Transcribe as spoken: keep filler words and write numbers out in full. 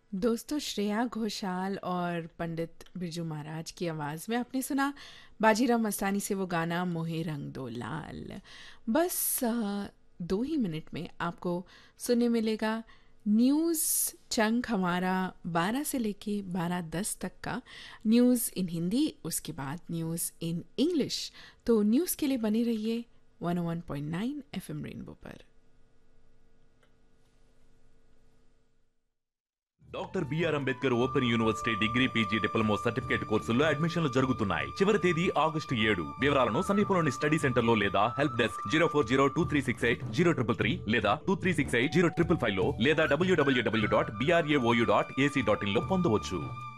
दोस्तों, श्रेया घोषाल और पंडित बिरजू महाराज की आवाज़ में आपने सुना बाजीराव मस्तानी से वो गाना मोहे रंग दो लाल। बस अ, दो ही मिनट में आपको सुनने मिलेगा न्यूज़ चंक हमारा बारह से लेके बारह दस तक का न्यूज़ इन हिंदी, उसके बाद न्यूज़ इन इंग्लिश। तो न्यूज़ के लिए बने रहिए वन ओ one point nine F M rainbow पर। Doctor BR Ambedkar open university degree PG diploma certificate కోర్సుల్లో అడ్మిషన్లు జరుగుతున్నాయి. చివరి తేదీ ఆగస్టు ఏడు. వివరాలను సమీపంలోని స్టడీ సెంటర్ లో లేదా help desk zero four zero two three six eight zero triple three లేదా two three six eight zero triple five లో లేదా డబ్ల్యూడబ్ల్యూడబ్ల్యూ dot BRAOU dot AC dot in లో పొందవచ్చు.